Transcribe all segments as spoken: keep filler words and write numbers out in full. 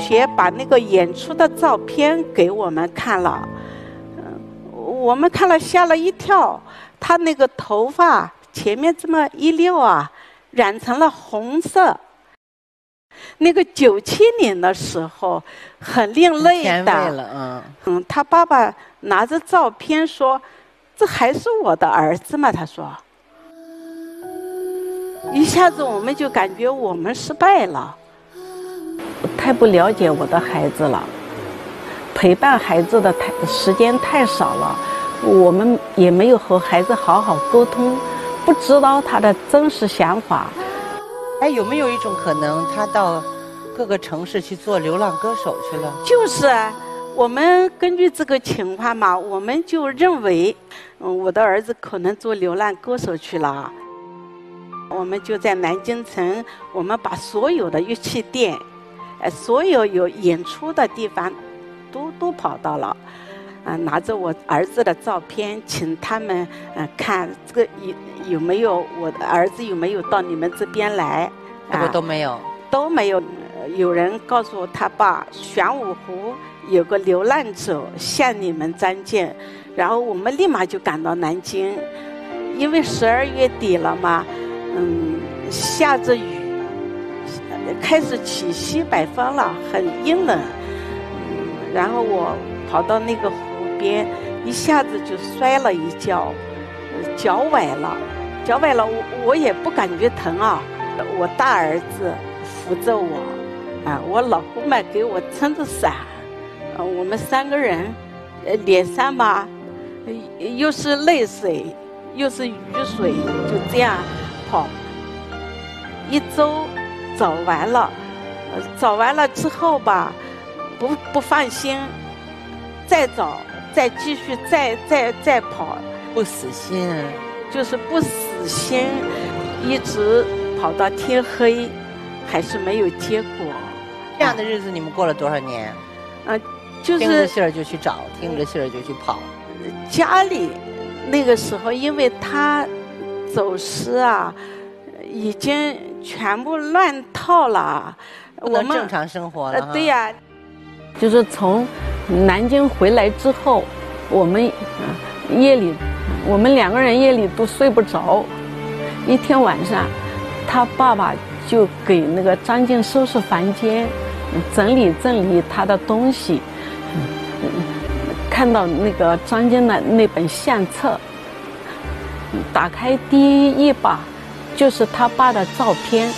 学把那个演出的照片给我们看了，嗯，我们看了吓了一跳，他那个头发前面这么一溜啊，染成了红色。那个九七年的时候，很另类的。 了，嗯嗯，他爸爸拿着照片说：“这还是我的儿子吗？”他说。一下子我们就感觉我们失败了。太不了解我的孩子了，陪伴孩子的太时间太少了，我们也没有和孩子好好沟通，不知道他的真实想法。 哎，有没有一种可能，他到各个城市去做流浪歌手去了？ 就是我们根据这个情况嘛，我们就认为，嗯，我的儿子可能做流浪歌手去了。我们就在南京城，我们把所有的乐器店，呃，所有有演出的地方，都都跑到了，啊、呃，拿着我儿子的照片，请他们呃看这个有有没有我的儿子有没有到你们这边来， 啊、呃，都没有， 都没有。有人告诉他爸，玄武湖有个流浪者向你们张建，然后我们立马就赶到南京，因为十二月底了嘛。嗯，下着雨，开始起西北风了，很阴冷。嗯，然后我跑到那个湖边，一下子就摔了一跤，脚崴了，脚崴了，我我也不感觉疼啊。我大儿子扶着我，啊，我老公嘛给我撑着伞，啊，我们三个人，呃，脸上嘛，又是泪水，又是雨水，就这样。跑一周找完了，找完了之后吧，不不放心，再找，再继续，再再再跑， 不死心， 就是不死心，一直跑到天黑，还是没有结果。 这样的日子你们过了多少年？ 啊，就是听着信儿就去找，听着信儿就去跑。 家里那个时候，因为他。走失啊，已经全部乱套了。 不能正常生活了。 呃、对呀、啊，就是从南京回来之后，我们夜里，我们两个人夜里都睡不着。一天晚上，他爸爸就给那个张静收拾房间，整理整理他的东西。看到那个张静的那本相册。打开第一页吧，就是他爸的照片。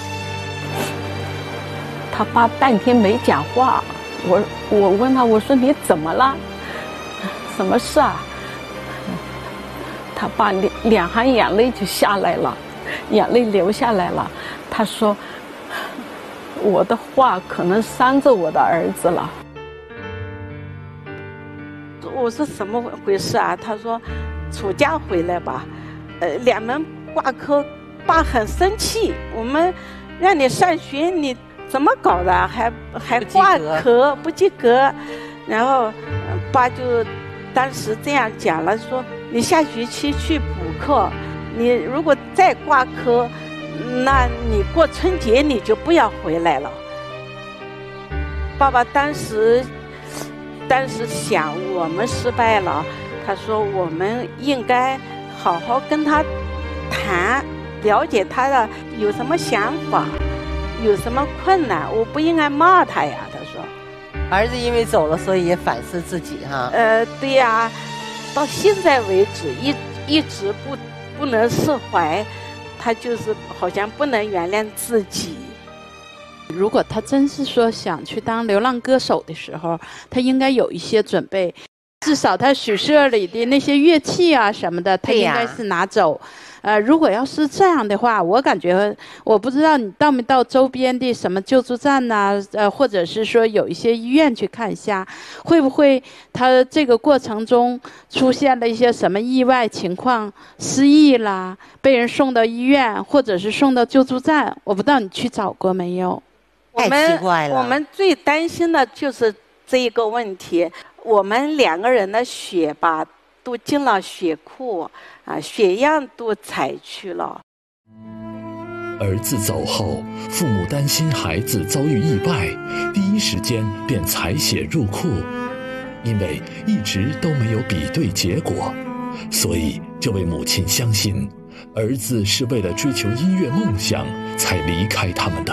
他爸半天没讲话，我我问他，我说你怎么了？什么事啊？他爸两两行眼泪就下来了，眼泪流下来了。他说，我的话可能伤着我的儿子了。我说什么回事啊？他说。暑假回来吧，呃，两门挂科，爸很生气。我们让你上学，你怎么搞的？还还挂科不及格，然后爸就当时这样讲了，说你下学期去补课，你如果再挂科，那你过春节你就不要回来了。爸爸当时当时想，我们失败了。他说：“我们应该好好跟他谈，了解他的有什么想法，有什么困难，我不应该骂他呀。”他说：“ 儿子因为走了，所以也反思自己哈。” 呃，对呀，到现在为止一一直不不能释怀，他就是好像不能原谅自己。 如果他真是说想去当流浪歌手的时候，他应该有一些准备。至少他宿舍里的那些乐器啊什么的，他应该是拿走。呃，如果要是这样的话，我感觉我不知道你到没到周边的什么救助站呐、啊，呃，或者是说有一些医院去看一下，会不会他这个过程中出现了一些什么意外情况，失忆啦，被人送到医院，或者是送到救助站？我不知道你去找过没有？ 太奇怪了。 我们最担心的就是这一个问题。我们两个人的血吧都进了血库啊，血样都采去了。 儿子走后，父母担心孩子遭遇意外，第一时间便采血入库。因为一直都没有比对结果，所以这位母亲相信，儿子是为了追求音乐梦想才离开他们的。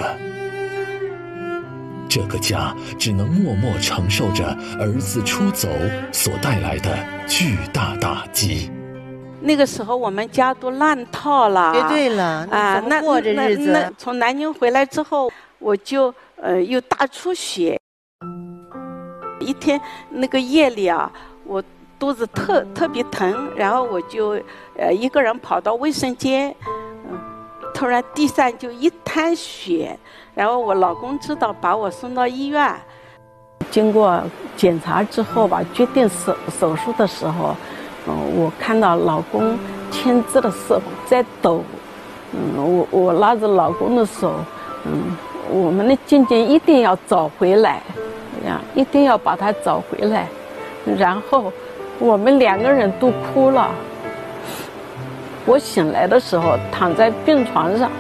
这个家只能默默承受着儿子出走所带来的巨大打击。 那个时候我们家都乱套了。 别对了，啊， 那过这日子。 那那从南京回来之后，我就呃又大出血。一天那个夜里啊，我肚子特特别疼，然后我就呃一个人跑到卫生间，嗯，突然地上就一滩血，然后我老公知道，把我送到医院。经过检查之后吧，决定手手术的时候，嗯，我看到老公签字的手在抖，嗯，我我拉着老公的手，嗯，我们的静静一定要找回来。一定要把他找回来，然后我们两个人都哭了。我醒来的时候躺在病床上，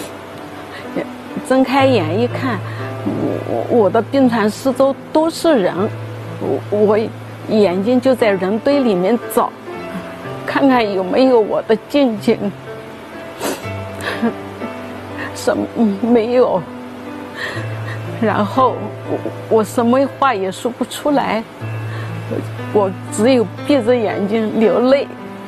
睁开眼一看，我我的病床四周都是人，我我眼睛就在人堆里面找，看看有没有我的静静，什么没有。然后我我什么话也说不出来，我我只有闭着眼睛流泪。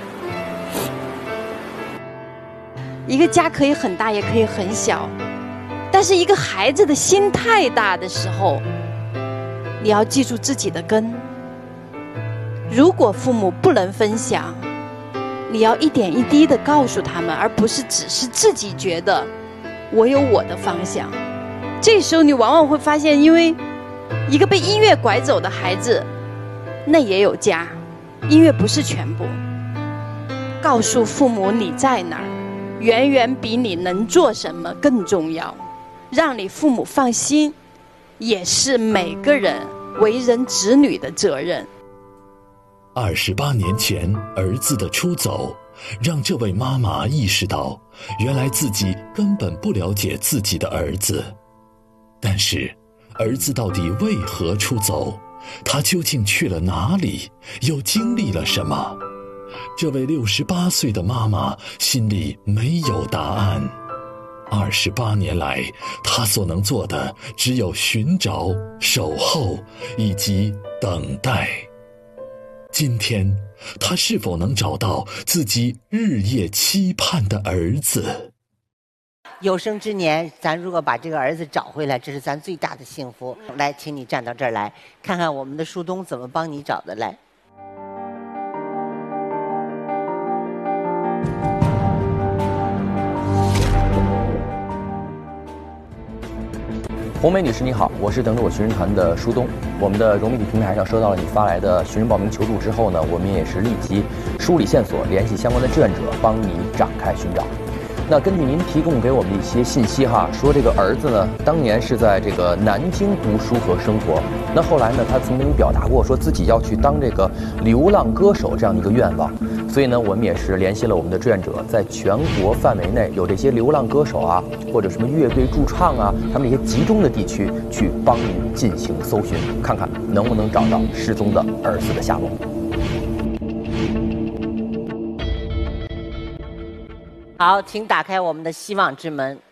一个家可以很大，也可以很小，但是一个孩子的心太大的时候，你要记住自己的根。如果父母不能分享，你要一点一滴的告诉他们，而不是只是自己觉得我有我的方向。这时候你往往会发现，因为一个被音乐拐走的孩子，那也有家，音乐不是全部。告诉父母你在哪儿，远远比你能做什么更重要。让你父母放心，也是每个人为人子女的责任。 二十八年前儿子的出走，让这位妈妈意识到，原来自己根本不了解自己的儿子。但是儿子到底为何出走？他究竟去了哪里？又经历了什么？这位六十八岁的妈妈心里没有答案。二十八年来，她所能做的只有寻找、守候以及等待。今天，她是否能找到自己日夜期盼的儿子？ 有生之年，咱如果把这个儿子找回来，这是咱最大的幸福。来，请你站到这儿来，看看我们的树东怎么帮你找的来。 红梅女士你好，我是等着我寻人团的舒东。我们的融媒体平台上收到了你发来的寻人报名求助之后呢，我们也是立即梳理线索，联系相关的志愿者，帮你展开寻找。那根据您提供给我们的一些信息哈，说这个儿子呢，当年是在这个南京读书和生活。那后来呢，他曾经表达过说自己要去当这个流浪歌手这样的一个愿望。所以呢，我们也是联系了我们的志愿者，在全国范围内有这些流浪歌手啊，或者什么乐队驻唱啊，他们一些集中的地区，去帮您进行搜寻，看看能不能找到失踪的儿子的下落。 好，请打开我们的希望之门。